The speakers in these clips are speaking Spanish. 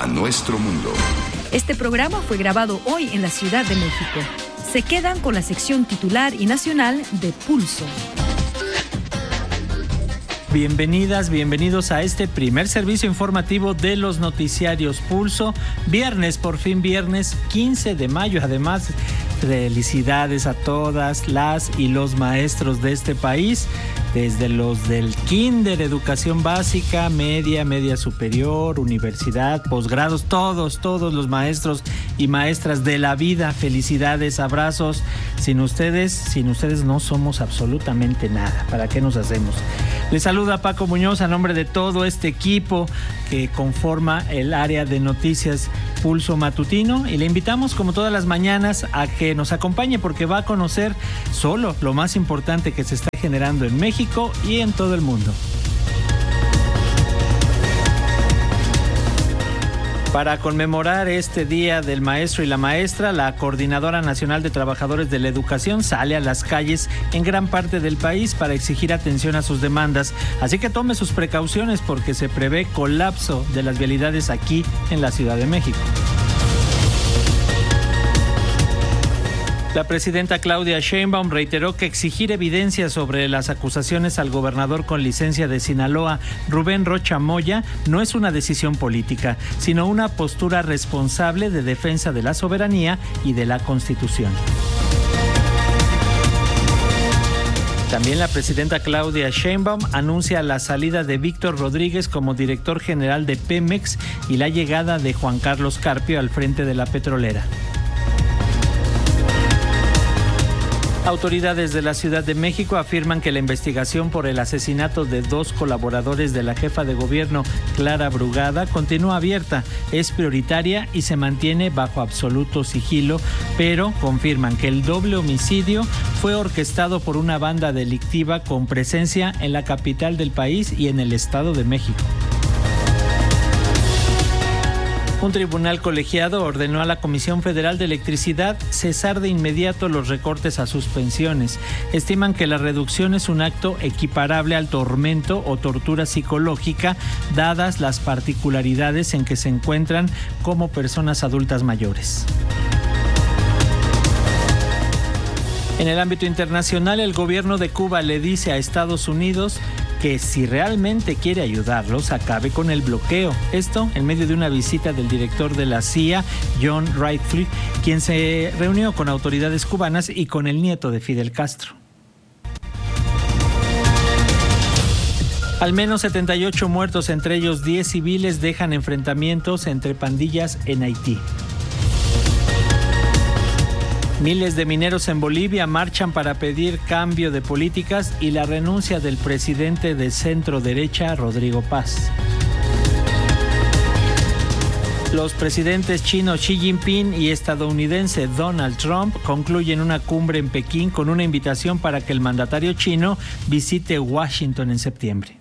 nuestro mundo. Este programa fue grabado hoy en la Ciudad de México. Se quedan con la sección titular y nacional de Pulso. Bienvenidas, bienvenidos a este primer servicio informativo de los noticiarios Pulso. Viernes, por fin viernes, 15 de mayo. Además, felicidades a todas las y los maestros de este país, desde los del kinder, educación básica, media superior, universidad, posgrados, todos los maestros y maestras de la vida. Felicidades, abrazos. Sin ustedes no somos absolutamente nada. ¿Para qué nos hacemos? Les saluda Paco Muñoz a nombre de todo este equipo que conforma el área de noticias Pulso Matutino, y le invitamos como todas las mañanas a que nos acompañe porque va a conocer solo lo más importante que se está generando en México y en todo el mundo. Para conmemorar este Día del Maestro y la Maestra, la Coordinadora Nacional de Trabajadores de la Educación sale a las calles en gran parte del país para exigir atención a sus demandas. Así que tome sus precauciones porque se prevé colapso de las vialidades aquí en la Ciudad de México. La presidenta Claudia Sheinbaum reiteró que exigir evidencia sobre las acusaciones al gobernador con licencia de Sinaloa, Rubén Rocha Moya, no es una decisión política, sino una postura responsable de defensa de la soberanía y de la Constitución. También la presidenta Claudia Sheinbaum anuncia la salida de Víctor Rodríguez como director general de Pemex y la llegada de Juan Carlos Carpio al frente de la petrolera. Autoridades de la Ciudad de México afirman que la investigación por el asesinato de 2 colaboradores de la jefa de gobierno, Clara Brugada, continúa abierta, es prioritaria y se mantiene bajo absoluto sigilo, pero confirman que el doble homicidio fue orquestado por una banda delictiva con presencia en la capital del país y en el Estado de México. Un tribunal colegiado ordenó a la Comisión Federal de Electricidad cesar de inmediato los recortes a sus pensiones. Estiman que la reducción es un acto equiparable al tormento o tortura psicológica, dadas las particularidades en que se encuentran como personas adultas mayores. En el ámbito internacional, el gobierno de Cuba le dice a Estados Unidos que si realmente quiere ayudarlos, acabe con el bloqueo. Esto en medio de una visita del director de la CIA, John Ratcliffe, quien se reunió con autoridades cubanas y con el nieto de Fidel Castro. Al menos 78 muertos, entre ellos 10 civiles, dejan enfrentamientos entre pandillas en Haití. Miles de mineros en Bolivia marchan para pedir cambio de políticas y la renuncia del presidente de centro derecha, Rodrigo Paz. Los presidentes chino Xi Jinping y estadounidense Donald Trump concluyen una cumbre en Pekín con una invitación para que el mandatario chino visite Washington en septiembre.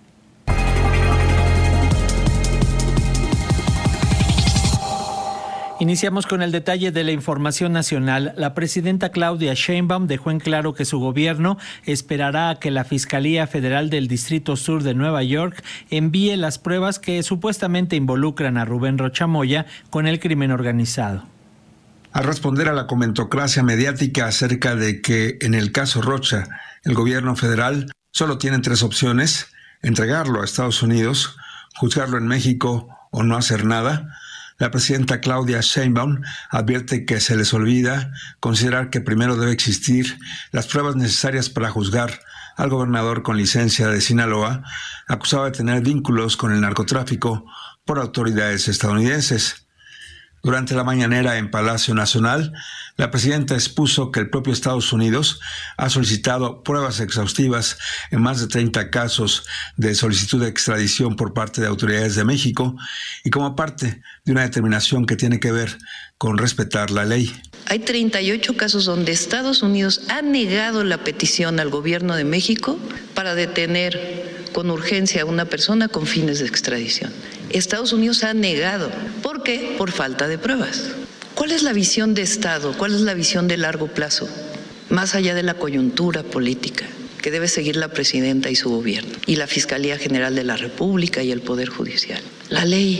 Iniciamos con el detalle de la información nacional. La presidenta Claudia Sheinbaum dejó en claro que su gobierno esperará a que la Fiscalía Federal del Distrito Sur de Nueva York envíe las pruebas que supuestamente involucran a Rubén Rocha Moya con el crimen organizado. Al responder a la comentocracia mediática acerca de que en el caso Rocha el gobierno federal solo tiene 3 opciones: entregarlo a Estados Unidos, juzgarlo en México o no hacer nada, la presidenta Claudia Sheinbaum advierte que se les olvida considerar que primero debe existir las pruebas necesarias para juzgar al gobernador con licencia de Sinaloa, acusado de tener vínculos con el narcotráfico por autoridades estadounidenses. Durante la mañanera en Palacio Nacional, la presidenta expuso que el propio Estados Unidos ha solicitado pruebas exhaustivas en más de 30 casos de solicitud de extradición por parte de autoridades de México y como parte de una determinación que tiene que ver con respetar la ley. Hay 38 casos donde Estados Unidos ha negado la petición al gobierno de México para detener con urgencia a una persona con fines de extradición. Estados Unidos ha negado. ¿Por qué? Por falta de pruebas. ¿Cuál es la visión de Estado? ¿Cuál es la visión de largo plazo? Más allá de la coyuntura política que debe seguir la presidenta y su gobierno, y la Fiscalía General de la República y el Poder Judicial. La ley.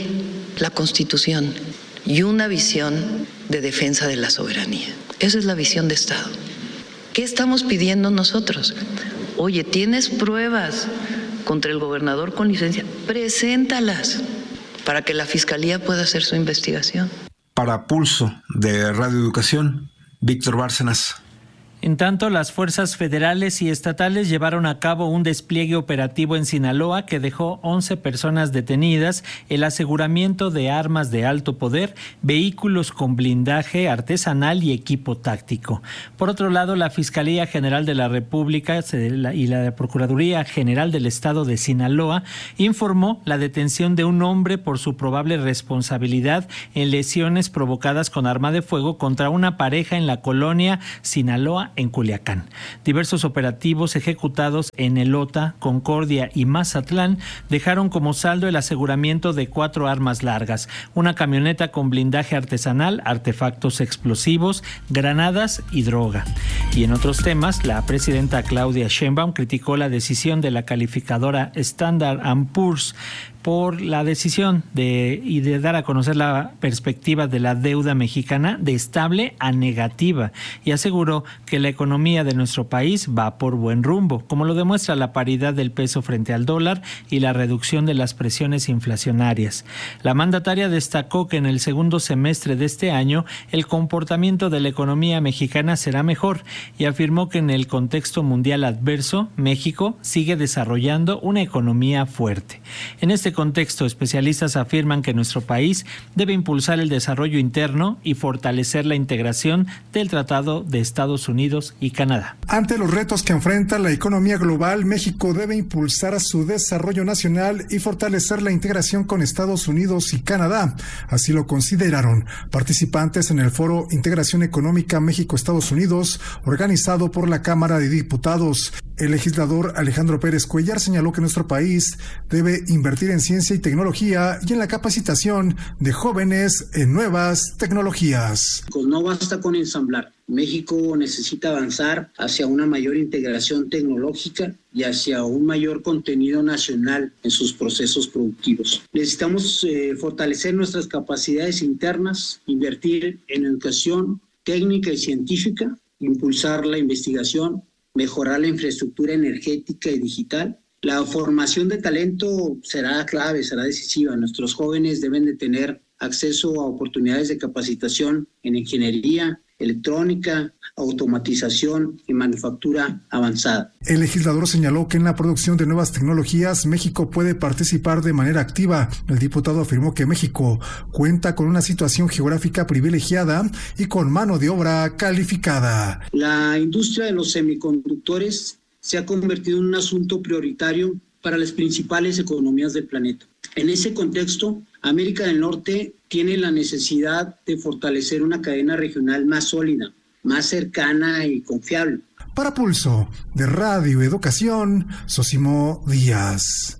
la Constitución y una visión de defensa de la soberanía. Esa es la visión de Estado. ¿Qué estamos pidiendo nosotros? Oye, ¿tienes pruebas contra el gobernador con licencia? Preséntalas para que la Fiscalía pueda hacer su investigación. Para Pulso de Radio Educación, Víctor Bárcenas. En tanto, las fuerzas federales y estatales llevaron a cabo un despliegue operativo en Sinaloa que dejó 11 personas detenidas, el aseguramiento de armas de alto poder, vehículos con blindaje artesanal y equipo táctico. Por otro lado, la Fiscalía General de la República y la Procuraduría General del Estado de Sinaloa informó la detención de un hombre por su probable responsabilidad en lesiones provocadas con arma de fuego contra una pareja en la colonia Sinaloa, en Culiacán. Diversos operativos ejecutados en Elota, Concordia y Mazatlán dejaron como saldo el aseguramiento de 4 armas largas, una camioneta con blindaje artesanal, artefactos explosivos, granadas y droga. Y en otros temas, la presidenta Claudia Sheinbaum criticó la decisión de la calificadora Standard & Poor's por la decisión de dar a conocer la perspectiva de la deuda mexicana de estable a negativa, y aseguró que la economía de nuestro país va por buen rumbo, como lo demuestra la paridad del peso frente al dólar y la reducción de las presiones inflacionarias. La mandataria destacó que en el segundo semestre de este año el comportamiento de la economía mexicana será mejor y afirmó que en el contexto mundial adverso, México sigue desarrollando una economía fuerte. En este contexto, especialistas afirman que nuestro país debe impulsar el desarrollo interno y fortalecer la integración del Tratado de Estados Unidos y Canadá. Ante los retos que enfrenta la economía global, México debe impulsar su desarrollo nacional y fortalecer la integración con Estados Unidos y Canadá. Así lo consideraron participantes en el foro Integración Económica México-Estados Unidos, organizado por la Cámara de Diputados. El legislador Alejandro Pérez Cuellar señaló que nuestro país debe invertir en ciencia y tecnología y en la capacitación de jóvenes en nuevas tecnologías. No basta con ensamblar. México necesita avanzar hacia una mayor integración tecnológica y hacia un mayor contenido nacional en sus procesos productivos. Necesitamos fortalecer nuestras capacidades internas, invertir en educación técnica y científica, impulsar la investigación, mejorar la infraestructura energética y digital. La formación de talento será clave, será decisiva. Nuestros jóvenes deben de tener acceso a oportunidades de capacitación en ingeniería, electrónica, automatización y manufactura avanzada. El legislador señaló que en la producción de nuevas tecnologías México puede participar de manera activa. El diputado afirmó que México cuenta con una situación geográfica privilegiada y con mano de obra calificada. La industria de los semiconductores se ha convertido en un asunto prioritario para las principales economías del planeta. En ese contexto, América del Norte tiene la necesidad de fortalecer una cadena regional más sólida, más cercana y confiable. Para Pulso de Radio Educación, Sosimo Díaz.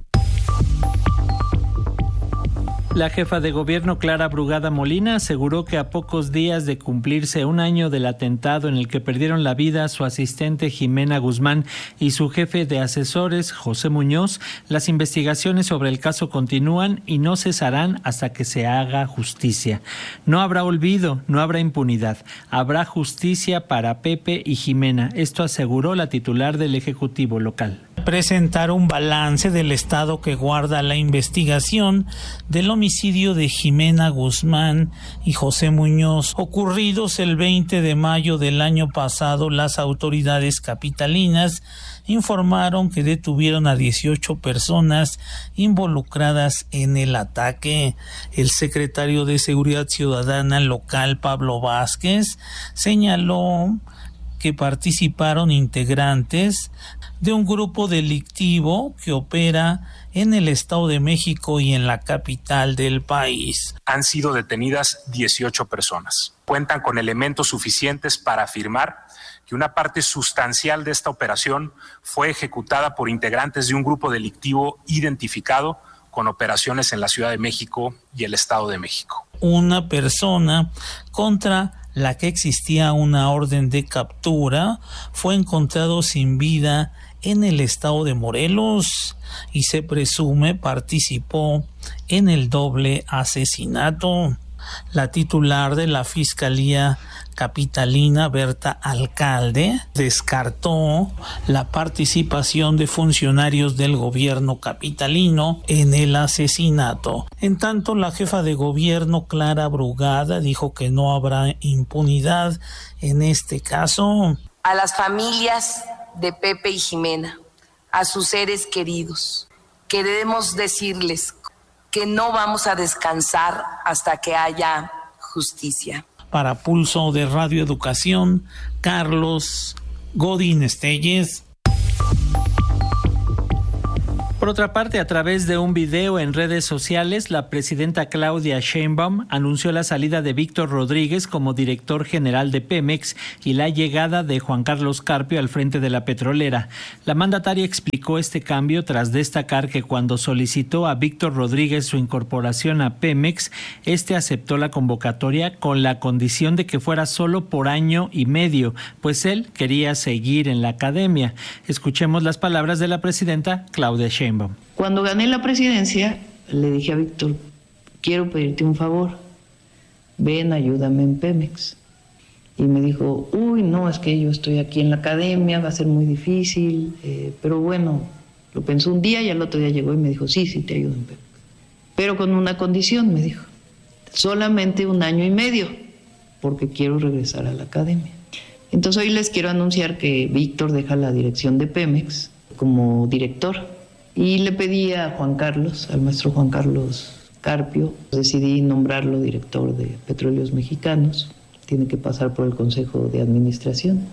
La jefa de gobierno Clara Brugada Molina aseguró que a pocos días de cumplirse un año del atentado en el que perdieron la vida su asistente Jimena Guzmán y su jefe de asesores José Muñoz, las investigaciones sobre el caso continúan y no cesarán hasta que se haga justicia. No habrá olvido, no habrá impunidad, habrá justicia para Pepe y Jimena. Esto aseguró la titular del Ejecutivo local. Presentar un balance del estado que guarda la investigación del homicidio de Jimena Guzmán y José Muñoz, ocurridos el 20 de mayo del año pasado. Las autoridades capitalinas informaron que detuvieron a 18 personas involucradas en el ataque. El secretario de Seguridad Ciudadana local, Pablo Vázquez, señaló que participaron integrantes de un grupo delictivo que opera en el Estado de México y en la capital del país. Han sido detenidas 18 personas. Cuentan con elementos suficientes para afirmar que una parte sustancial de esta operación fue ejecutada por integrantes de un grupo delictivo identificado con operaciones en la Ciudad de México y el Estado de México. Una persona contra la que existía una orden de captura fue encontrado sin vida en el estado de Morelos y se presume participó en el doble asesinato. La titular de la Fiscalía Capitalina, Berta Alcalde, descartó la participación de funcionarios del gobierno capitalino en el asesinato. En tanto, la jefa de gobierno, Clara Brugada, dijo que no habrá impunidad en este caso. A las familias de Pepe y Jimena, a sus seres queridos, queremos decirles que no vamos a descansar hasta que haya justicia. Para Pulso de Radio Educación, Carlos Godínez Telles. Por otra parte, a través de un video en redes sociales, la presidenta Claudia Sheinbaum anunció la salida de Víctor Rodríguez como director general de Pemex y la llegada de Juan Carlos Carpio al frente de la petrolera. La mandataria explicó este cambio tras destacar que cuando solicitó a Víctor Rodríguez su incorporación a Pemex, este aceptó la convocatoria con la condición de que fuera solo por año y medio, pues él quería seguir en la academia. Escuchemos las palabras de la presidenta Claudia Sheinbaum. Cuando gané la presidencia, le dije a Víctor, quiero pedirte un favor, ven, ayúdame en Pemex. Y me dijo, no, es que yo estoy aquí en la academia, va a ser muy difícil, pero bueno, lo pensó un día y al otro día llegó y me dijo, sí, te ayudo en Pemex. Pero con una condición, me dijo, solamente 1 año y medio, porque quiero regresar a la academia. Entonces hoy les quiero anunciar que Víctor deja la dirección de Pemex como director. Y le pedí a Juan Carlos, al maestro Juan Carlos Carpio, decidí nombrarlo director de Petróleos Mexicanos. Tiene que pasar por el Consejo de Administración.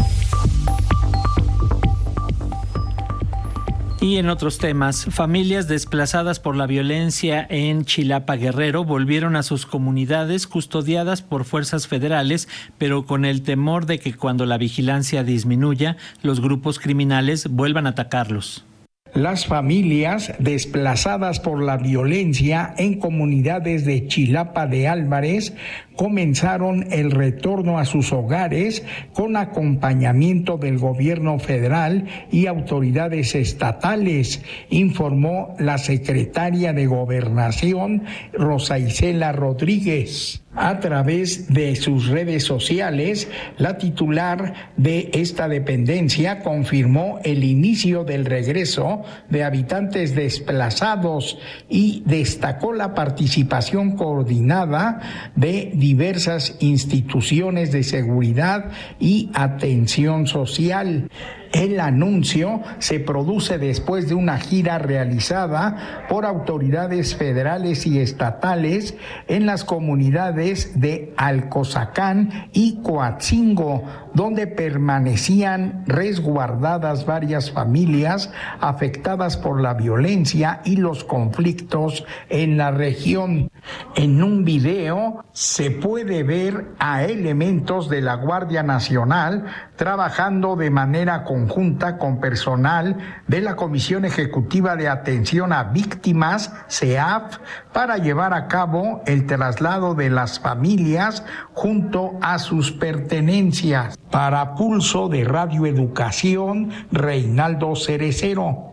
Y en otros temas, familias desplazadas por la violencia en Chilapa, Guerrero, volvieron a sus comunidades custodiadas por fuerzas federales, pero con el temor de que cuando la vigilancia disminuya, los grupos criminales vuelvan a atacarlos. Las familias desplazadas por la violencia en comunidades de Chilapa de Álvarez comenzaron el retorno a sus hogares con acompañamiento del gobierno federal y autoridades estatales, informó la secretaria de Gobernación, Rosa Isela Rodríguez. A través de sus redes sociales, la titular de esta dependencia confirmó el inicio del regreso de habitantes desplazados y destacó la participación coordinada de diversas instituciones de seguridad y atención social. El anuncio se produce después de una gira realizada por autoridades federales y estatales en las comunidades de Alcozacán y Coatzingo, donde permanecían resguardadas varias familias afectadas por la violencia y los conflictos en la región. En un video se puede ver a elementos de la Guardia Nacional trabajando de manera conjunta con personal de la Comisión Ejecutiva de Atención a Víctimas, CEAF, para llevar a cabo el traslado de las familias junto a sus pertenencias. Para Pulso de Radio Educación, Reinaldo Cerecero.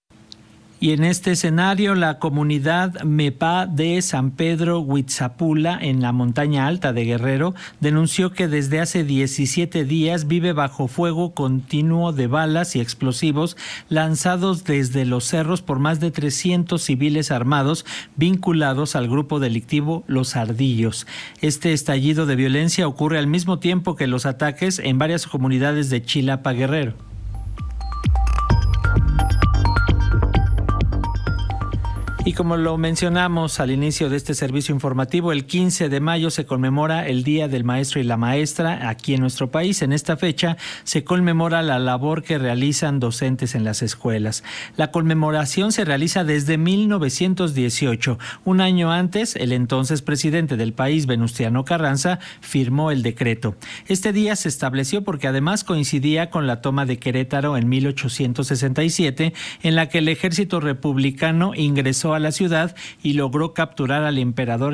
Y en este escenario, la comunidad Mepá de San Pedro Huitzapula, en la montaña alta de Guerrero, denunció que desde hace 17 días vive bajo fuego continuo de balas y explosivos lanzados desde los cerros por más de 300 civiles armados vinculados al grupo delictivo Los Ardillos. Este estallido de violencia ocurre al mismo tiempo que los ataques en varias comunidades de Chilapa, Guerrero. Y como lo mencionamos al inicio de este servicio informativo, el 15 de mayo se conmemora el Día del Maestro y la Maestra aquí en nuestro país. En esta fecha se conmemora la labor que realizan docentes en las escuelas. La conmemoración se realiza desde 1918. Un año antes, el entonces presidente del país, Venustiano Carranza, firmó el decreto. Este día se estableció porque además coincidía con la toma de Querétaro en 1867, en la que el ejército republicano ingresó a a la ciudad y logró capturar al emperador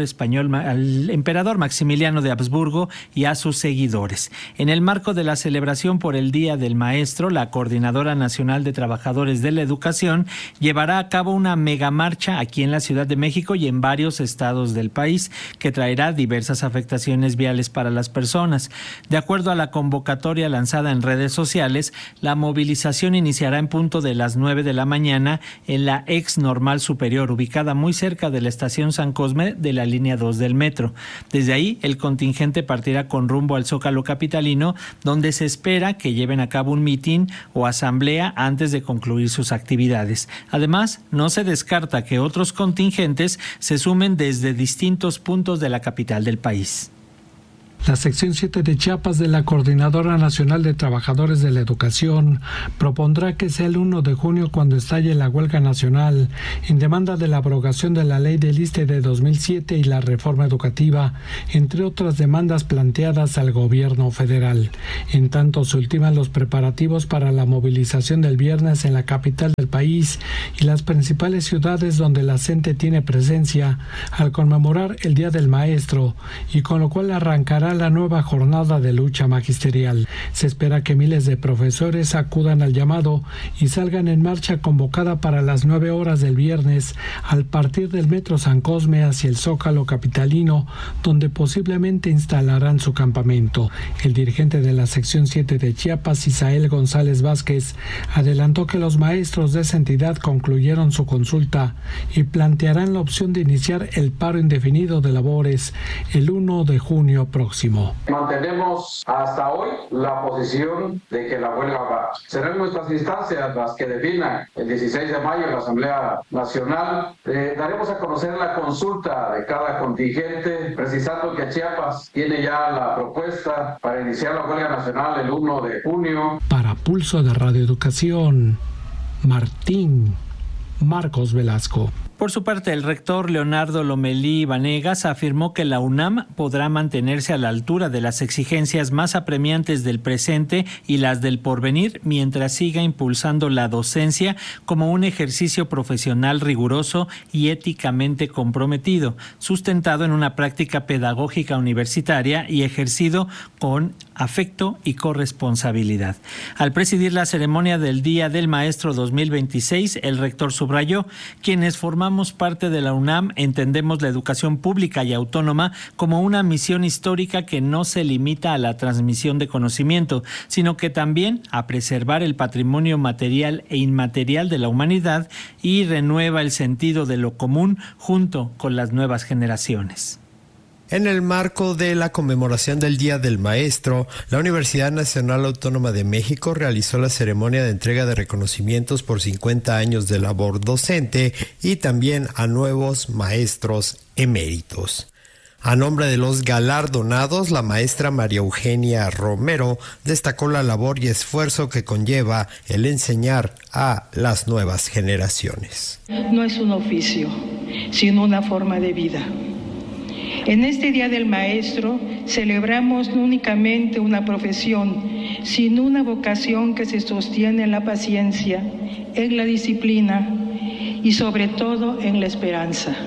Maximiliano de Habsburgo y a sus seguidores. En el marco de la celebración por el Día del Maestro, la Coordinadora Nacional de Trabajadores de la Educación llevará a cabo una megamarcha aquí en la Ciudad de México y en varios estados del país, que traerá diversas afectaciones viales para las personas. De acuerdo a la convocatoria lanzada en redes sociales, la movilización iniciará en punto de las 9 de la mañana en la ex Normal Superior, ubicada muy cerca de la estación San Cosme de la línea 2 del metro. Desde ahí, el contingente partirá con rumbo al Zócalo capitalino, donde se espera que lleven a cabo un mitin o asamblea antes de concluir sus actividades. Además, no se descarta que otros contingentes se sumen desde distintos puntos de la capital del país. La sección 7 de Chiapas de la Coordinadora Nacional de Trabajadores de la Educación propondrá que sea el 1 de junio cuando estalle la huelga nacional en demanda de la abrogación de la Ley del ISSSTE de 2007 y la reforma educativa, entre otras demandas planteadas al gobierno federal. En tanto, se ultiman los preparativos para la movilización del viernes en la capital del país y las principales ciudades donde la CENTE tiene presencia al conmemorar el Día del Maestro, y con lo cual arrancará la nueva jornada de lucha magisterial. Se espera que miles de profesores acudan al llamado y salgan en marcha convocada para las 9 horas del viernes al partir del Metro San Cosme hacia el Zócalo capitalino, donde posiblemente instalarán su campamento. El dirigente de la sección 7 de Chiapas, Isael González Vázquez, adelantó que los maestros de esa entidad concluyeron su consulta y plantearán la opción de iniciar el paro indefinido de labores el 1 de junio próximo. Mantenemos hasta hoy la posición de que la huelga va. Serán nuestras instancias las que definan el 16 de mayo en la Asamblea Nacional. Daremos a conocer la consulta de cada contingente, precisando que Chiapas tiene ya la propuesta para iniciar la huelga nacional el 1 de junio. Para Pulso de Radio Educación, Marcos Velasco. Por su parte, el rector Leonardo Lomelí Vanegas afirmó que la UNAM podrá mantenerse a la altura de las exigencias más apremiantes del presente y las del porvenir, mientras siga impulsando la docencia como un ejercicio profesional riguroso y éticamente comprometido, sustentado en una práctica pedagógica universitaria y ejercido con afecto y corresponsabilidad. Al presidir la ceremonia del Día del Maestro 2026, el rector subrayó: quienes formamos parte de la UNAM entendemos la educación pública y autónoma como una misión histórica que no se limita a la transmisión de conocimiento, sino que también a preservar el patrimonio material e inmaterial de la humanidad y renueva el sentido de lo común junto con las nuevas generaciones. En el marco de la conmemoración del Día del Maestro, la Universidad Nacional Autónoma de México realizó la ceremonia de entrega de reconocimientos por 50 años de labor docente y también a nuevos maestros eméritos. A nombre de los galardonados, la maestra María Eugenia Romero destacó la labor y esfuerzo que conlleva el enseñar a las nuevas generaciones. No es un oficio, sino una forma de vida. En este Día del Maestro celebramos no únicamente una profesión, sino una vocación que se sostiene en la paciencia, en la disciplina y sobre todo en la esperanza.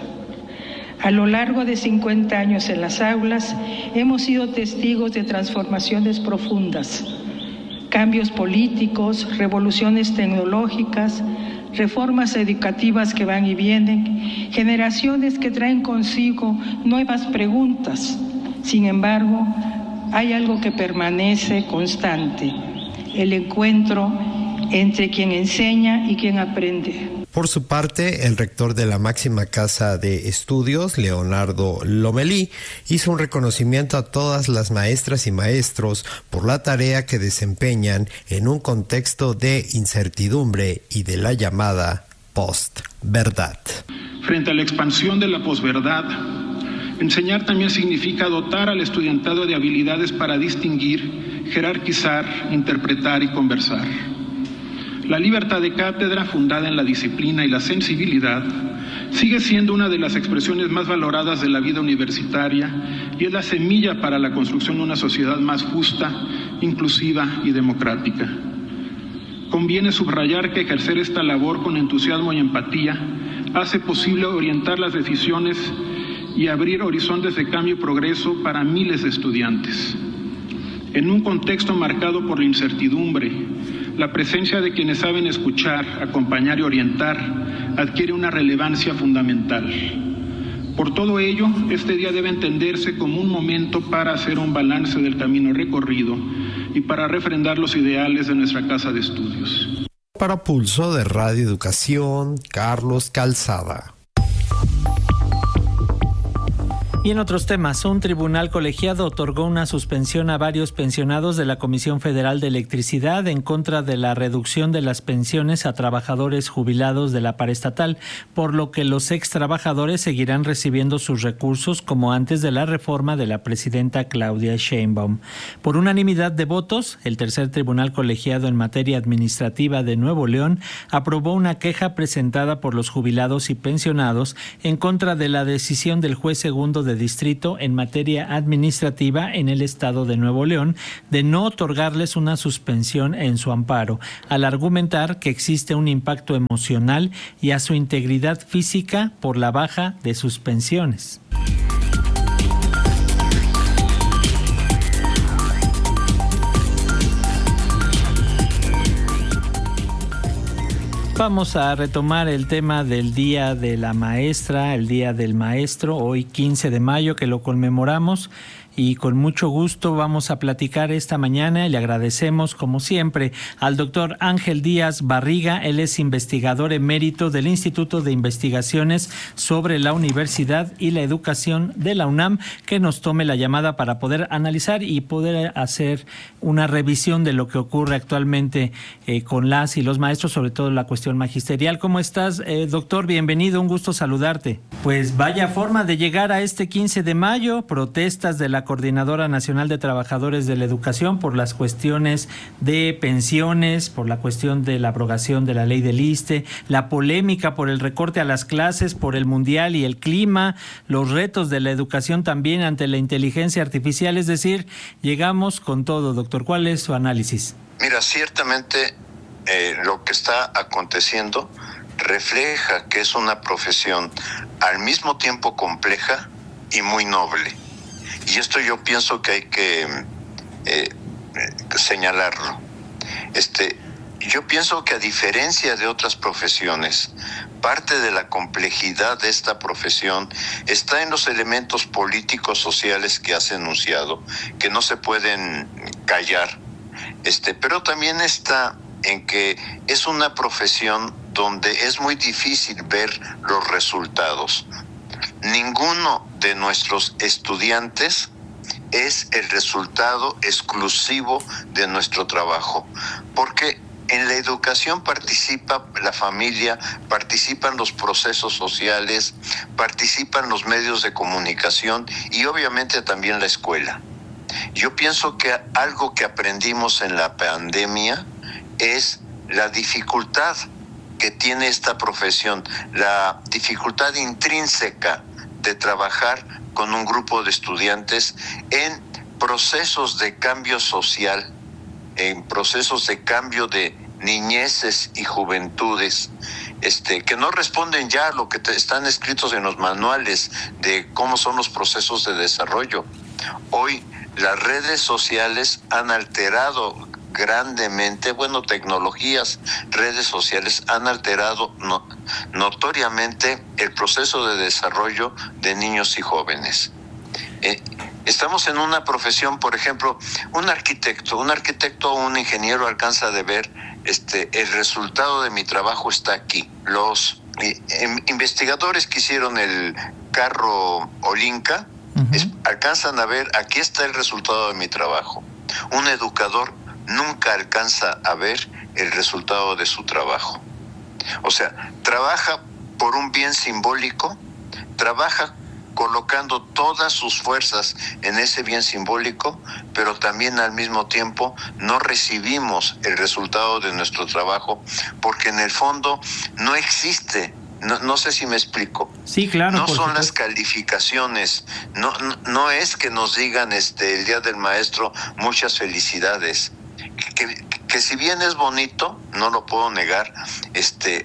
A lo largo de 50 años en las aulas hemos sido testigos de transformaciones profundas, cambios políticos, revoluciones tecnológicas, reformas educativas que van y vienen, generaciones que traen consigo nuevas preguntas. Sin embargo, hay algo que permanece constante: el encuentro entre quien enseña y quien aprende. Por su parte, el rector de la máxima casa de estudios, Leonardo Lomelí, hizo un reconocimiento a todas las maestras y maestros por la tarea que desempeñan en un contexto de incertidumbre y de la llamada postverdad. Frente a la expansión de la posverdad, enseñar también significa dotar al estudiantado de habilidades para distinguir, jerarquizar, interpretar y conversar. La libertad de cátedra, fundada en la disciplina y la sensibilidad, sigue siendo una de las expresiones más valoradas de la vida universitaria y es la semilla para la construcción de una sociedad más justa, inclusiva y democrática. Conviene subrayar que ejercer esta labor con entusiasmo y empatía hace posible orientar las decisiones y abrir horizontes de cambio y progreso para miles de estudiantes. En un contexto marcado por la incertidumbre, la presencia de quienes saben escuchar, acompañar y orientar adquiere una relevancia fundamental. Por todo ello, este día debe entenderse como un momento para hacer un balance del camino recorrido y para refrendar los ideales de nuestra casa de estudios. Para Pulso de Radio Educación, Carlos Calzada. Y en otros temas, un tribunal colegiado otorgó una suspensión a varios pensionados de la Comisión Federal de Electricidad en contra de la reducción de las pensiones a trabajadores jubilados de la paraestatal, por lo que los ex trabajadores seguirán recibiendo sus recursos como antes de la reforma de la presidenta Claudia Sheinbaum. Por unanimidad de votos, el tercer tribunal colegiado en materia administrativa de Nuevo León aprobó una queja presentada por los jubilados y pensionados en contra de la decisión del juez segundo de distrito en materia administrativa en el estado de Nuevo León de no otorgarles una suspensión en su amparo, al argumentar que existe un impacto emocional y a su integridad física por la baja de sus pensiones. Vamos a retomar el tema del Día de la Maestra, el Día del Maestro, hoy 15 de mayo que lo conmemoramos. Y con mucho gusto vamos a platicar esta mañana y le agradecemos, como siempre, al doctor Ángel Díaz Barriga. Él es investigador emérito del Instituto de Investigaciones sobre la Universidad y la Educación de la UNAM, que nos tome la llamada para poder analizar y poder hacer una revisión de lo que ocurre actualmente con las y los maestros, sobre todo la cuestión magisterial. ¿Cómo estás, doctor? Bienvenido, un gusto saludarte. Pues vaya forma de llegar a este 15 de mayo, protestas de la Coordinadora Nacional de Trabajadores de la Educación por las cuestiones de pensiones, por la cuestión de la abrogación de la ley del ISSSTE, la polémica por el recorte a las clases, por el mundial y el clima, los retos de la educación también ante la inteligencia artificial. Es decir, llegamos con todo, doctor. ¿Cuál es su análisis? Mira, ciertamente lo que está aconteciendo refleja que es una profesión al mismo tiempo compleja y muy noble. Y esto yo pienso que hay que señalarlo. Yo pienso que a diferencia de otras profesiones, parte de la complejidad de esta profesión está en los elementos políticos sociales que has enunciado, que no se pueden callar. Pero también está en que es una profesión donde es muy difícil ver los resultados. Ninguno de nuestros estudiantes es el resultado exclusivo de nuestro trabajo, porque en la educación participa la familia, participan los procesos sociales, participan los medios de comunicación y obviamente también la escuela. Yo pienso que algo que aprendimos en la pandemia es la dificultad que tiene esta profesión, la dificultad intrínseca de trabajar con un grupo de estudiantes en procesos de cambio social, en procesos de cambio de niñeces y juventudes, que no responden ya a lo que están escritos en los manuales de cómo son los procesos de desarrollo. Hoy las redes sociales han alterado grandemente, tecnologías, redes sociales han alterado notoriamente el proceso de desarrollo de niños y jóvenes. Estamos en una profesión, por ejemplo, un arquitecto o un ingeniero alcanza a ver, el resultado de mi trabajo está aquí. Los investigadores que hicieron el carro Olinka alcanzan a ver, aquí está el resultado de mi trabajo. Un educador nunca alcanza a ver el resultado de su trabajo. O sea, trabaja por un bien simbólico, trabaja colocando todas sus fuerzas en ese bien simbólico, pero también al mismo tiempo no recibimos el resultado de nuestro trabajo, porque en el fondo no existe. No sé si me explico. Sí, claro. No son las calificaciones, no es que nos digan el Día del Maestro muchas felicidades, que si bien es bonito, no lo puedo negar,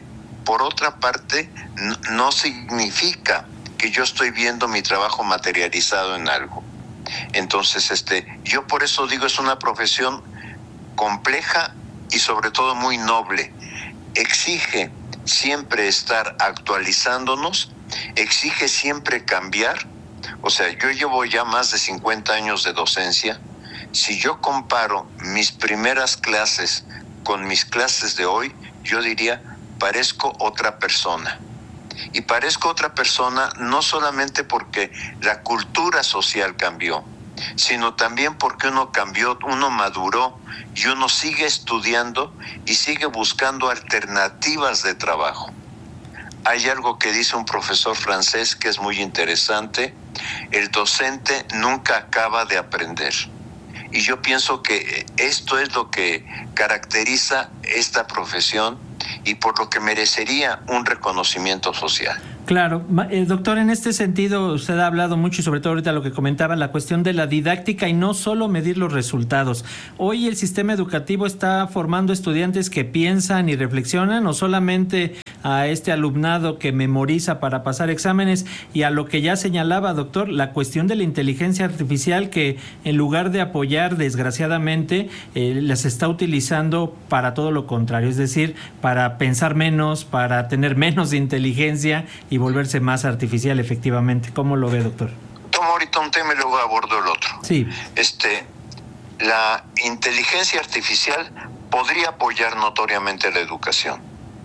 por otra parte, no significa que yo estoy viendo mi trabajo materializado en algo. Entonces, yo por eso digo, es una profesión compleja y sobre todo muy noble. Exige siempre estar actualizándonos, exige siempre cambiar. O sea, yo llevo ya más de 50 años de docencia. Si yo comparo mis primeras clases con mis clases de hoy, yo diría, parezco otra persona. Y parezco otra persona no solamente porque la cultura social cambió, sino también porque uno cambió, uno maduró y uno sigue estudiando y sigue buscando alternativas de trabajo. Hay algo que dice un profesor francés que es muy interesante: el docente nunca acaba de aprender. Y yo pienso que esto es lo que caracteriza esta profesión y por lo que merecería un reconocimiento social. Claro, doctor, en este sentido usted ha hablado mucho y sobre todo ahorita lo que comentaba, la cuestión de la didáctica y no solo medir los resultados. Hoy el sistema educativo está formando estudiantes que piensan y reflexionan, o solamente a este alumnado que memoriza para pasar exámenes, y a lo que ya señalaba, doctor, la cuestión de la inteligencia artificial, que en lugar de apoyar, desgraciadamente, las está utilizando para todo lo contrario, es decir, para pensar menos, para tener menos inteligencia y volverse más artificial, efectivamente. ¿Cómo lo ve, doctor? Tomo ahorita un tema y luego abordo el otro. Sí. La inteligencia artificial podría apoyar notoriamente la educación.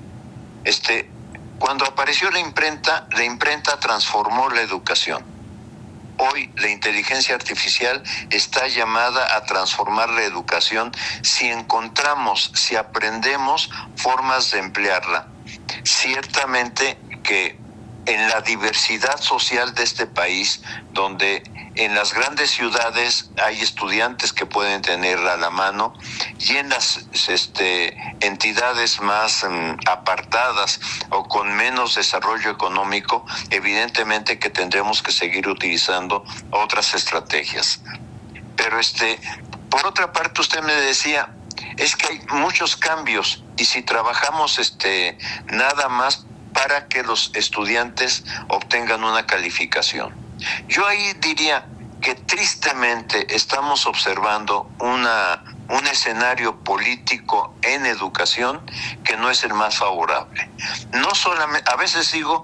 Cuando apareció la imprenta transformó la educación. Hoy la inteligencia artificial está llamada a transformar la educación si aprendemos formas de emplearla. Ciertamente que en la diversidad social de este país, donde en las grandes ciudades hay estudiantes que pueden tenerla a la mano, y en las entidades más apartadas o con menos desarrollo económico, evidentemente que tendremos que seguir utilizando otras estrategias. Pero por otra parte, usted me decía, es que hay muchos cambios, y si trabajamos nada más para que los estudiantes obtengan una calificación. Yo ahí diría que tristemente estamos observando un escenario político en educación que no es el más favorable. No solamente, a veces digo,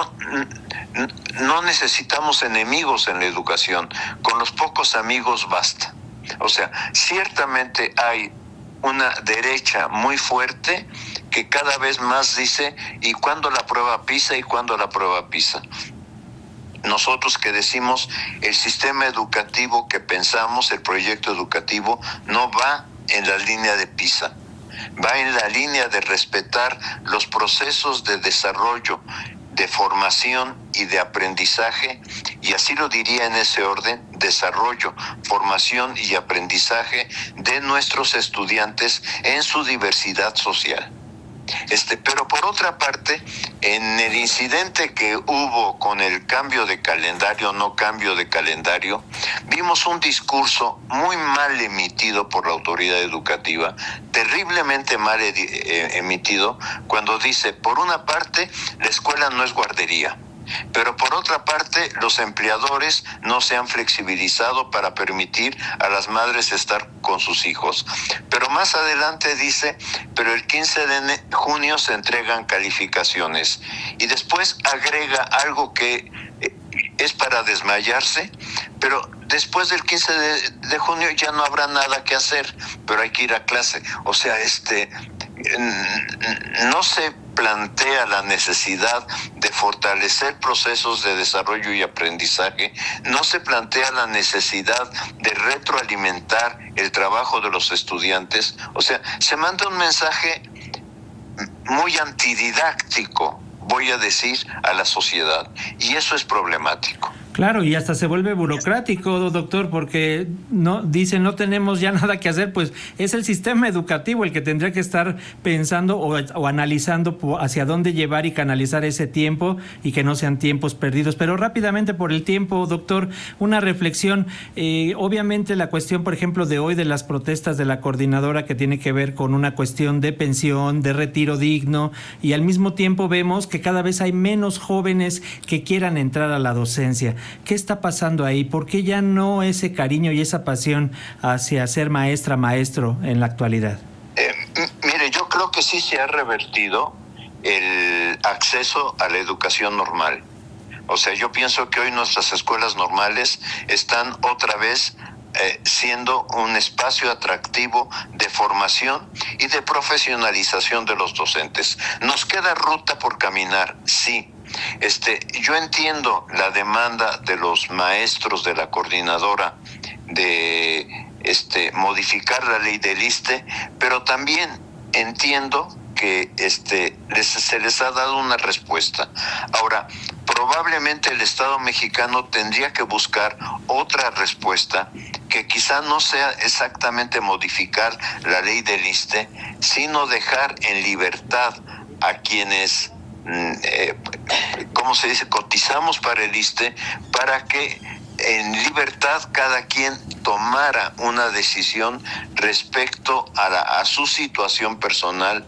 no necesitamos enemigos en la educación, con los pocos amigos basta. O sea, ciertamente hay una derecha muy fuerte que cada vez más dice, ¿y cuándo la prueba PISA? ¿Y cuándo la prueba PISA? Nosotros que decimos, el sistema educativo que pensamos, el proyecto educativo, no va en la línea de PISA, va en la línea de respetar los procesos de desarrollo, de formación y de aprendizaje, y así lo diría en ese orden: desarrollo, formación y aprendizaje de nuestros estudiantes en su diversidad social. Pero por otra parte, en el incidente que hubo con el cambio de calendario, no cambio de calendario, vimos un discurso muy mal emitido por la autoridad educativa, terriblemente mal emitido, cuando dice, por una parte, la escuela no es guardería, pero por otra parte, los empleadores no se han flexibilizado para permitir a las madres estar con sus hijos. Pero más adelante dice, pero el 15 de junio se entregan calificaciones. Y después agrega algo que es para desmayarse, pero después del 15 de junio ya no habrá nada que hacer, pero hay que ir a clase. O sea, no se plantea la necesidad de fortalecer procesos de desarrollo y aprendizaje, no se plantea la necesidad de retroalimentar el trabajo de los estudiantes. O sea, se manda un mensaje muy antididáctico, voy a decir, a la sociedad, y eso es problemático. Claro, y hasta se vuelve burocrático, doctor, porque no tenemos ya nada que hacer, pues es el sistema educativo el que tendría que estar pensando o analizando hacia dónde llevar y canalizar ese tiempo y que no sean tiempos perdidos. Pero rápidamente por el tiempo, doctor, una reflexión. Obviamente la cuestión, por ejemplo, de hoy de las protestas de la coordinadora que tiene que ver con una cuestión de pensión, de retiro digno, y al mismo tiempo vemos que cada vez hay menos jóvenes que quieran entrar a la docencia. ¿Qué está pasando ahí? ¿Por qué ya no ese cariño y esa pasión hacia ser maestra, maestro en la actualidad? Mire, yo creo que sí se ha revertido el acceso a la educación normal. O sea, yo pienso que hoy nuestras escuelas normales están otra vez siendo un espacio atractivo de formación y de profesionalización de los docentes. Nos queda ruta por caminar, sí. Yo entiendo la demanda de los maestros de la coordinadora de modificar la ley del ISSSTE, pero también entiendo que se les ha dado una respuesta. Ahora, probablemente el Estado mexicano tendría que buscar otra respuesta que quizá no sea exactamente modificar la ley del ISSSTE, sino dejar en libertad a quienes cotizamos para el ISSSTE, para que en libertad cada quien tomara una decisión respecto a su situación personal,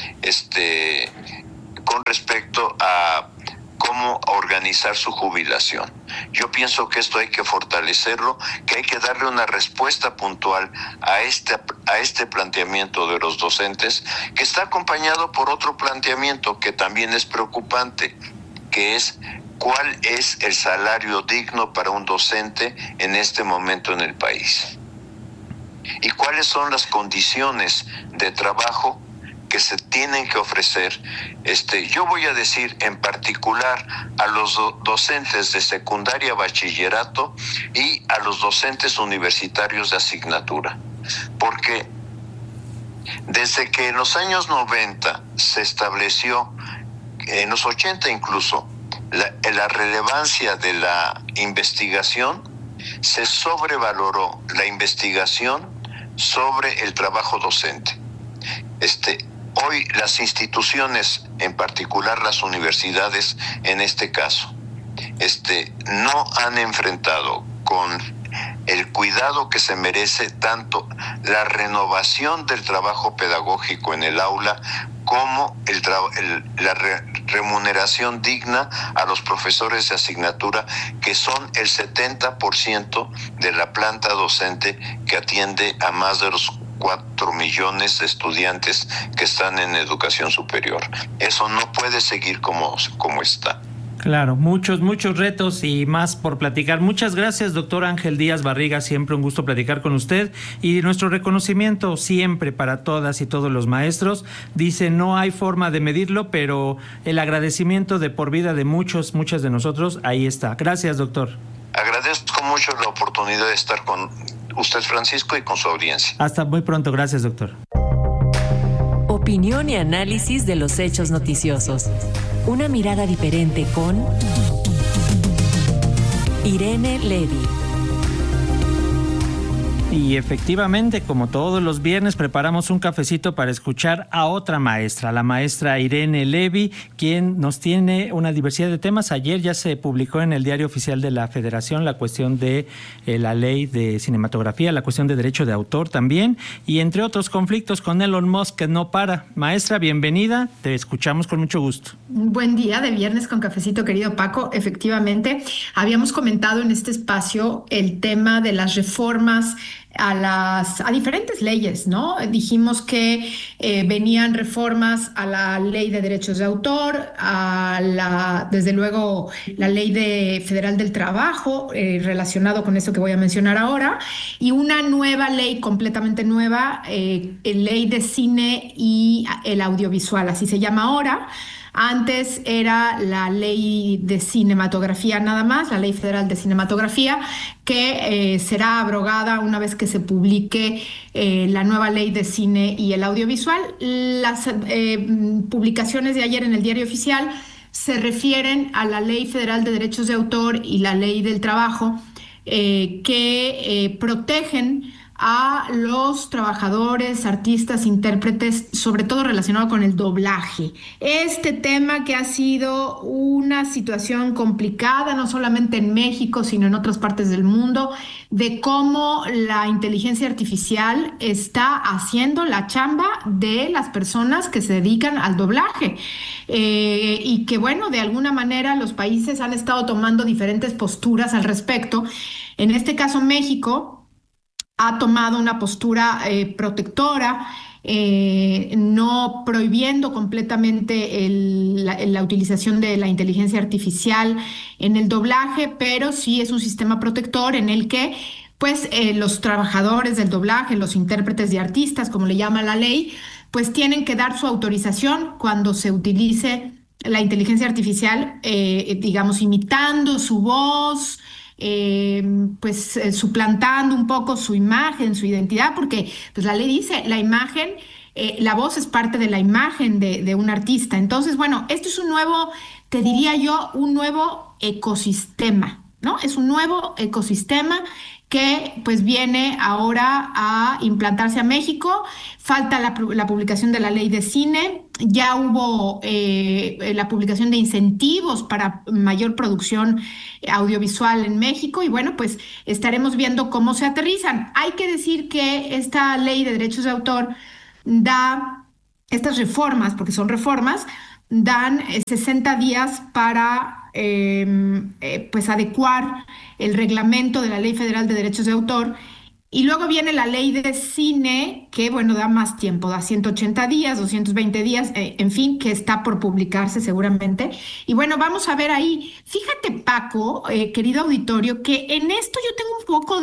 con respecto a cómo organizar su jubilación. Yo pienso que esto hay que fortalecerlo, que hay que darle una respuesta puntual a este planteamiento de los docentes, que está acompañado por otro planteamiento que también es preocupante, que es cuál es el salario digno para un docente en este momento en el país y cuáles son las condiciones de trabajo que se tienen que ofrecer. Yo voy a decir en particular a los docentes de secundaria, bachillerato y a los docentes universitarios de asignatura, porque desde que en los años 90 se estableció, en los 80 incluso, la relevancia de la investigación, se sobrevaloró la investigación sobre el trabajo docente. Hoy las instituciones, en particular las universidades en este caso, no han enfrentado con el cuidado que se merece tanto la renovación del trabajo pedagógico en el aula como la remuneración digna a los profesores de asignatura, que son el 70% de la planta docente que atiende a más de los 4 millones de estudiantes que están en educación superior. Eso no puede seguir como está. Claro, muchos retos y más por platicar. Muchas gracias, doctor Ángel Díaz Barriga, siempre un gusto platicar con usted, y nuestro reconocimiento siempre para todas y todos los maestros. Dice, no hay forma de medirlo, pero el agradecimiento de por vida de muchas de nosotros, ahí está. Gracias, doctor. Agradezco mucho la oportunidad de estar con usted, Francisco, y con su audiencia. Hasta muy pronto. Gracias, doctor. Opinión y análisis de los hechos noticiosos. Una mirada diferente con Irene Levy. Y efectivamente, como todos los viernes, preparamos un cafecito para escuchar a otra maestra, la maestra Irene Levy, quien nos tiene una diversidad de temas. Ayer ya se publicó en el Diario Oficial de la Federación la cuestión de la ley de cinematografía, la cuestión de derecho de autor también, y entre otros conflictos con Elon Musk, que no para. Maestra, bienvenida, te escuchamos con mucho gusto. Buen día de viernes con cafecito, querido Paco. Efectivamente, habíamos comentado en este espacio el tema de las reformas a diferentes leyes, ¿no? Dijimos que venían reformas a la ley de derechos de autor, desde luego la ley federal del trabajo, relacionado con eso que voy a mencionar ahora, y una nueva ley completamente nueva, ley de cine y el audiovisual, así se llama ahora. Antes era la ley de cinematografía nada más, la ley federal de cinematografía, que será abrogada una vez que se publique la nueva ley de cine y el audiovisual. Las publicaciones de ayer en el Diario Oficial se refieren a la Ley Federal de Derechos de Autor y la Ley del Trabajo, que protegen a los trabajadores, artistas, intérpretes, sobre todo relacionado con el doblaje. Este tema que ha sido una situación complicada, no solamente en México, sino en otras partes del mundo, de cómo la inteligencia artificial está haciendo la chamba de las personas que se dedican al doblaje. Y que, bueno, de alguna manera los países han estado tomando diferentes posturas al respecto. En este caso, México ha tomado una postura protectora, no prohibiendo completamente la utilización de la inteligencia artificial en el doblaje, pero sí es un sistema protector en el que pues los trabajadores del doblaje, los intérpretes y artistas, como le llama la ley, pues tienen que dar su autorización cuando se utilice la inteligencia artificial, digamos, imitando su voz, suplantando un poco su imagen, su identidad, porque pues la ley dice, la imagen, la voz es parte de la imagen de un artista. Entonces, bueno, esto es un nuevo, te diría yo, un nuevo ecosistema, ¿no? Es un nuevo ecosistema que pues viene ahora a implantarse a México. Falta la publicación de la ley de cine, ya hubo la publicación de incentivos para mayor producción audiovisual en México y bueno, pues estaremos viendo cómo se aterrizan. Hay que decir que esta ley de derechos de autor da estas reformas, porque son reformas, dan 60 días para pues adecuar el reglamento de la Ley Federal de Derechos de Autor. Y luego viene la ley de cine, que bueno, da más tiempo, da 180 días, 220 días, en fin, que está por publicarse seguramente. Y bueno, vamos a ver ahí. Fíjate, Paco, querido auditorio, que en esto yo tengo un poco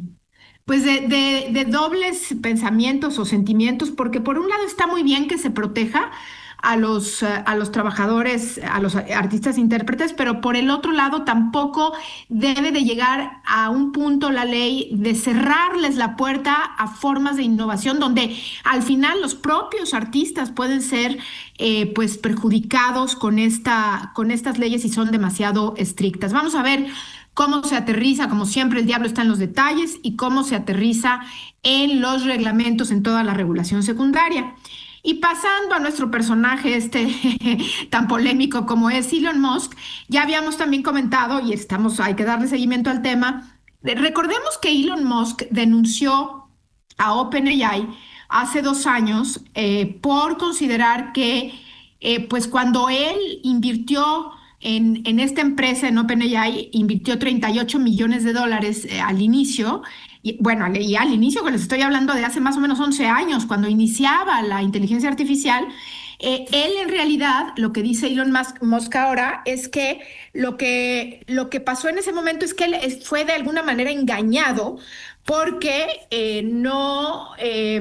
de dobles pensamientos o sentimientos, porque por un lado está muy bien que se proteja a los trabajadores, a los artistas intérpretes, pero por el otro lado tampoco debe de llegar a un punto la ley de cerrarles la puerta a formas de innovación donde al final los propios artistas pueden ser pues perjudicados con estas leyes si son demasiado estrictas. Vamos a ver cómo se aterriza, como siempre el diablo está en los detalles, y cómo se aterriza en los reglamentos, en toda la regulación secundaria. Y pasando a nuestro personaje tan polémico como es Elon Musk, ya habíamos también comentado, y hay que darle seguimiento al tema. Recordemos que Elon Musk denunció a OpenAI hace 2 años por considerar que pues cuando él invirtió en esta empresa, en OpenAI, invirtió $38 millones al inicio. Y bueno, y al inicio, que les estoy hablando de hace más o menos 11 años, cuando iniciaba la inteligencia artificial, él en realidad, lo que dice Elon Musk ahora, es que lo que pasó en ese momento es que él fue de alguna manera engañado porque no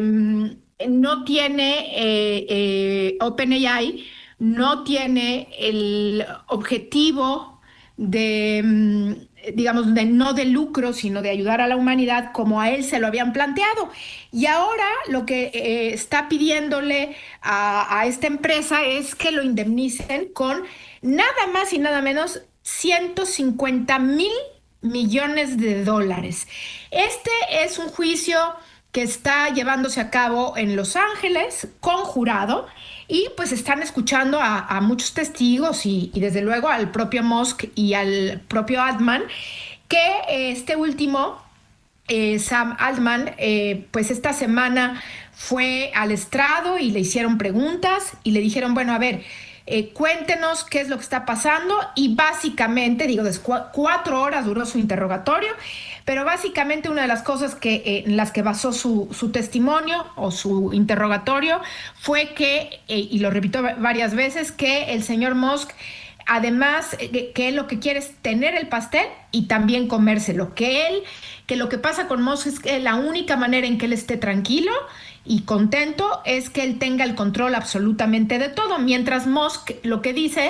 tiene OpenAI, no tiene el objetivo de no de lucro, sino de ayudar a la humanidad como a él se lo habían planteado. Y ahora lo que está pidiéndole a esta empresa es que lo indemnicen con nada más y nada menos $150 millones. Este es un juicio que está llevándose a cabo en Los Ángeles con jurado. Y pues están escuchando a muchos testigos y desde luego al propio Musk y al propio Altman, que este último, Sam Altman, pues esta semana fue al estrado y le hicieron preguntas y le dijeron, bueno, a ver, cuéntenos qué es lo que está pasando. Y básicamente, 4 horas duró su interrogatorio, pero básicamente una de las cosas en las que basó su testimonio o su interrogatorio fue que, y lo repitió varias veces, que el señor Musk, además, que él lo que quiere es tener el pastel y también comérselo, que lo que pasa con Musk es que la única manera en que él esté tranquilo y contento es que él tenga el control absolutamente de todo, mientras Musk lo que dice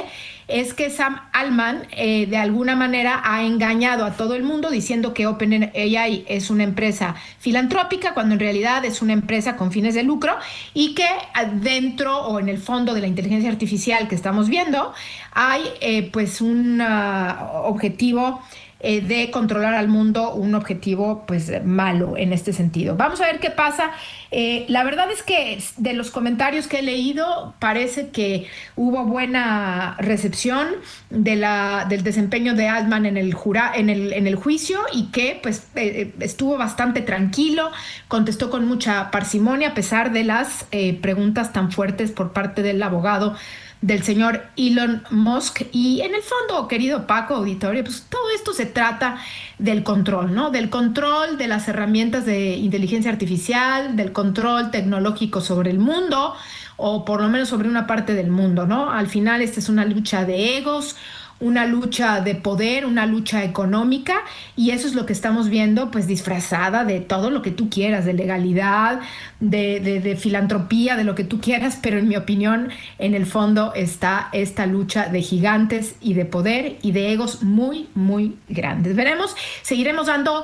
es que Sam Altman de alguna manera ha engañado a todo el mundo diciendo que OpenAI es una empresa filantrópica cuando en realidad es una empresa con fines de lucro y que dentro o en el fondo de la inteligencia artificial que estamos viendo hay pues un objetivo de controlar al mundo, un objetivo pues malo en este sentido. Vamos a ver qué pasa. La verdad es que de los comentarios que he leído parece que hubo buena recepción del desempeño de Altman en el juicio y que pues estuvo bastante tranquilo, contestó con mucha parsimonia a pesar de las preguntas tan fuertes por parte del abogado del señor Elon Musk. Y en el fondo, querido Paco, auditorio, pues todo esto se trata del control, ¿no? Del control de las herramientas de inteligencia artificial, del control tecnológico sobre el mundo, o por lo menos sobre una parte del mundo, ¿no? Al final esta es una lucha de egos, una lucha de poder, una lucha económica, y eso es lo que estamos viendo pues disfrazada de todo lo que tú quieras, de legalidad, de filantropía, de lo que tú quieras, pero en mi opinión en el fondo está esta lucha de gigantes y de poder y de egos muy, muy grandes. Veremos, seguiremos dando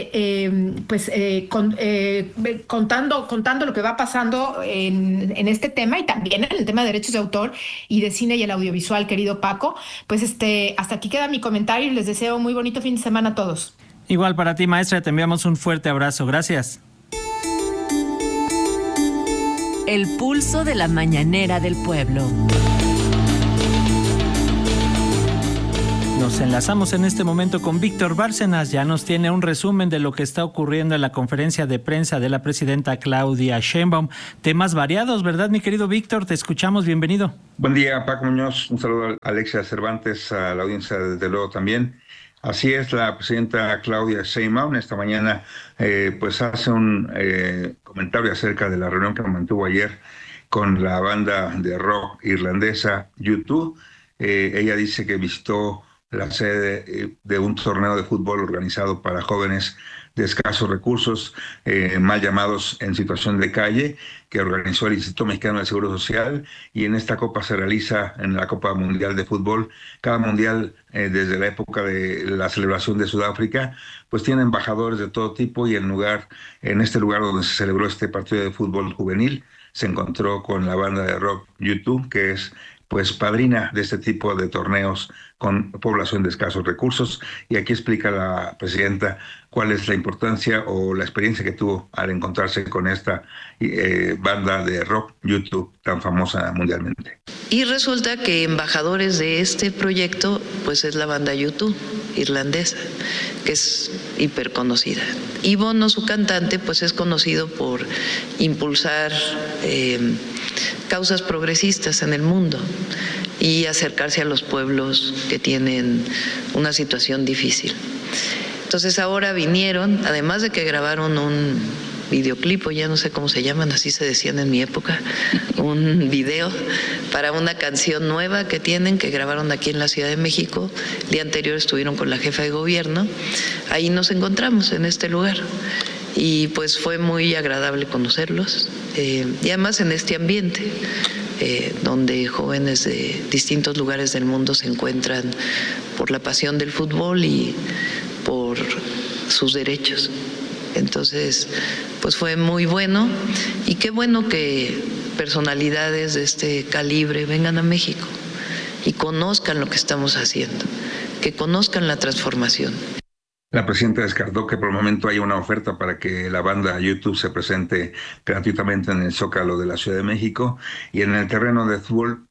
contando lo que va pasando en este tema y también en el tema de derechos de autor y de cine y el audiovisual, querido Paco. Pues hasta aquí queda mi comentario y les deseo muy bonito fin de semana a todos. Igual para ti, maestra, te enviamos un fuerte abrazo. Gracias. El pulso de la mañanera del pueblo. Nos enlazamos en este momento con Víctor Bárcenas. Ya nos tiene un resumen de lo que está ocurriendo en la conferencia de prensa de la presidenta Claudia Sheinbaum. Temas variados, ¿verdad, mi querido Víctor? Te escuchamos, bienvenido. Buen día, Paco Muñoz. Un saludo a Alexia Cervantes, a la audiencia desde luego también. Así es, la presidenta Claudia Sheinbaum esta mañana pues hace un comentario acerca de la reunión que mantuvo ayer con la banda de rock irlandesa U2. Ella dice que visitó la sede de un torneo de fútbol organizado para jóvenes de escasos recursos, mal llamados en situación de calle, que organizó el Instituto Mexicano del Seguro Social, y en esta copa se realiza en la Copa Mundial de Fútbol. Cada mundial, desde la época de la celebración de Sudáfrica, pues tiene embajadores de todo tipo, y en este lugar donde se celebró este partido de fútbol juvenil, se encontró con la banda de rock U2, que es pues padrina de este tipo de torneos con población de escasos recursos. Y aquí explica la presidenta cuál es la importancia o la experiencia que tuvo al encontrarse con esta banda de rock U2 tan famosa mundialmente. Y resulta que embajadores de este proyecto pues es la banda U2 irlandesa, que es hiper conocida. Y Bono, su cantante, pues es conocido por impulsar causas progresistas en el mundo y acercarse a los pueblos que tienen una situación difícil. Entonces ahora vinieron, además de que grabaron un videoclip, o ya no sé cómo se llaman, así se decían en mi época, un video para una canción nueva que tienen, que grabaron aquí en la Ciudad de México. El día anterior estuvieron con la jefa de gobierno, ahí nos encontramos en este lugar. Y pues fue muy agradable conocerlos, y además en este ambiente donde jóvenes de distintos lugares del mundo se encuentran por la pasión del fútbol y por sus derechos. Entonces, pues fue muy bueno, y qué bueno que personalidades de este calibre vengan a México y conozcan lo que estamos haciendo, que conozcan la transformación. La presidenta descartó que por el momento haya una oferta para que la banda U2 se presente gratuitamente en el Zócalo de la Ciudad de México, y en el terreno de fútbol,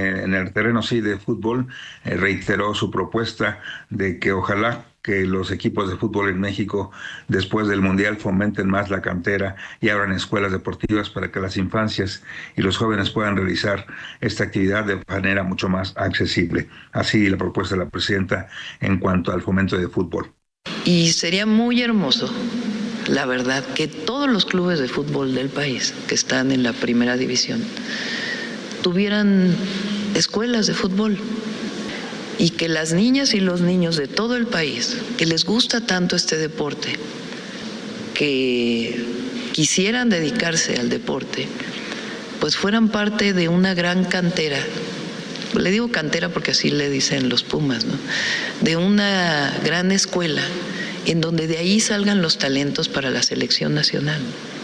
reiteró su propuesta de que ojalá que los equipos de fútbol en México después del Mundial fomenten más la cantera y abran escuelas deportivas para que las infancias y los jóvenes puedan realizar esta actividad de manera mucho más accesible. Así la propuesta de la presidenta en cuanto al fomento de fútbol. Y sería muy hermoso, la verdad, que todos los clubes de fútbol del país que están en la primera división tuvieran escuelas de fútbol, y que las niñas y los niños de todo el país, que les gusta tanto este deporte, que quisieran dedicarse al deporte, pues fueran parte de una gran cantera le digo cantera porque así le dicen los Pumas, ¿no? De una gran escuela en donde de ahí salgan los talentos para la selección nacional.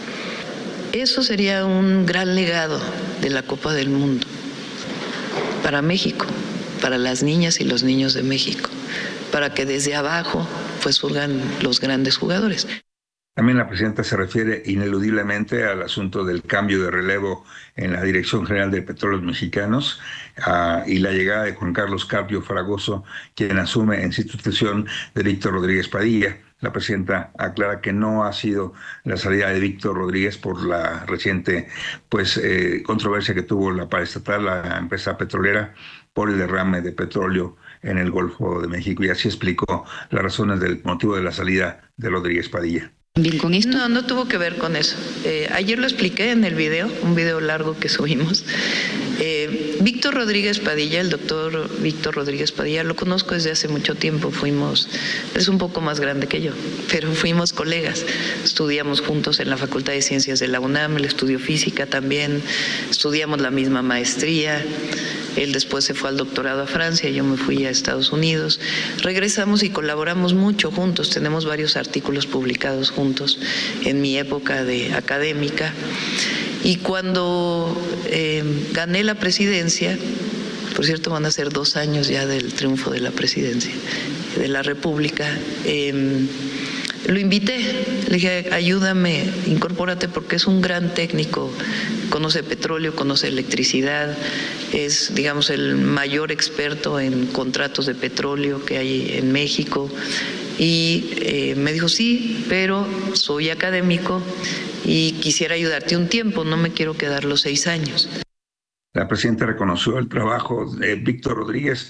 Eso sería un gran legado de la Copa del Mundo para México, para las niñas y los niños de México, para que desde abajo pues surjan los grandes jugadores. También la presidenta se refiere ineludiblemente al asunto del cambio de relevo en la Dirección General de Petróleos Mexicanos y la llegada de Juan Carlos Carpio Fragoso, quien asume en sustitución de Víctor Rodríguez Padilla. La presidenta aclara que no ha sido la salida de Víctor Rodríguez por la reciente controversia que tuvo la paraestatal, la empresa petrolera, por el derrame de petróleo en el Golfo de México, y así explicó las razones del motivo de la salida de Rodríguez Padilla. ¿Bien con esto? No tuvo que ver con eso. Ayer lo expliqué en el video, un video largo que subimos. Víctor Rodríguez Padilla, el doctor Víctor Rodríguez Padilla, lo conozco desde hace mucho tiempo. Es un poco más grande que yo, pero fuimos colegas. Estudiamos juntos en la Facultad de Ciencias de la UNAM, él estudió física también, estudiamos la misma maestría. Él después se fue al doctorado a Francia, yo me fui a Estados Unidos. Regresamos y colaboramos mucho juntos, tenemos varios artículos publicados juntos en mi época de académica. Y cuando gané la presidencia, por cierto van a ser 2 años ya del triunfo de la presidencia de la República, lo invité, le dije, ayúdame, incorpórate porque es un gran técnico, conoce petróleo, conoce electricidad, es, digamos, el mayor experto en contratos de petróleo que hay en México. Y me dijo, sí, pero soy académico y quisiera ayudarte un tiempo, no me quiero quedar los 6 años. La presidenta reconoció el trabajo de Víctor Rodríguez